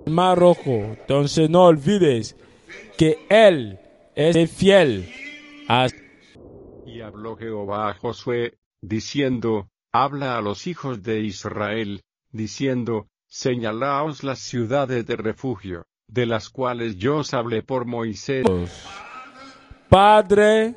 Mar Rojo. Entonces no olvides que Él es fiel. Y habló Jehová a Josué, diciendo, habla a los hijos de Israel, diciendo, señalaos las ciudades de refugio, de las cuales yo os hablé por Moisés. Padre,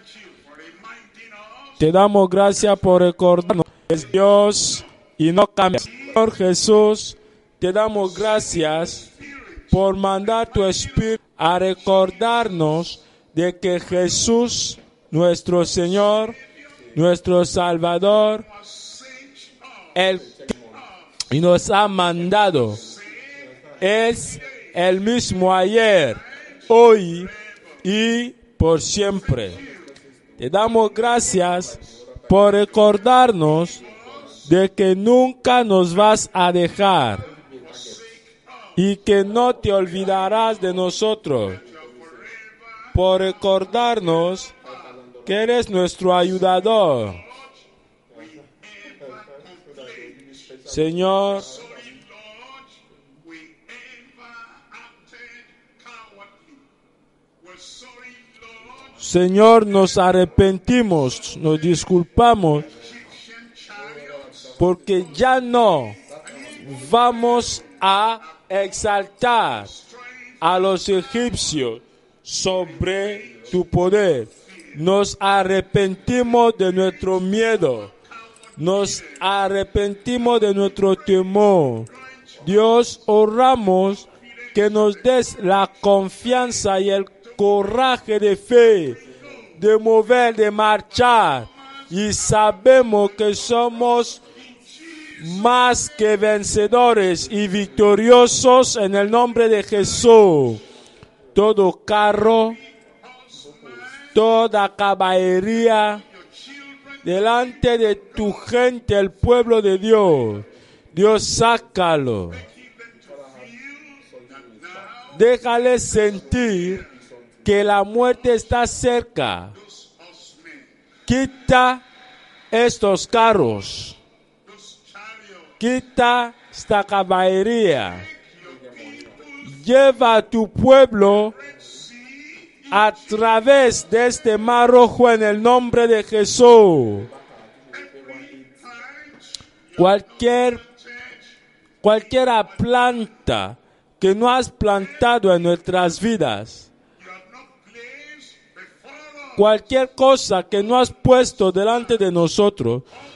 te damos gracias por recordarnos que es Dios y no cambia. Señor Jesús, te damos gracias por mandar tu Espíritu a recordarnos de que Jesús, nuestro Señor, nuestro Salvador, el que nos ha mandado, es el mismo ayer, hoy y por siempre. Te damos gracias por recordarnos de que nunca nos vas a dejar y que no te olvidarás de nosotros, por recordarnos que eres nuestro ayudador. Señor, Señor, nos arrepentimos, nos disculpamos, porque ya no vamos a exaltar a los egipcios sobre tu poder. Nos arrepentimos de nuestro miedo, nos arrepentimos de nuestro temor. Dios, oramos que nos des la confianza y el coraje de fe, de mover, de marchar, y sabemos que somos más que vencedores y victoriosos en el nombre de Jesús. Todo carro, toda caballería, delante de tu gente, el pueblo de Dios, Dios, sácalo. Déjale sentir que la muerte está cerca. Quita estos carros. Quita esta caballería. Lleva a tu pueblo a través de este Mar Rojo en el nombre de Jesús. Cualquiera planta que no has plantado en nuestras vidas, cualquier cosa que no has puesto delante de nosotros,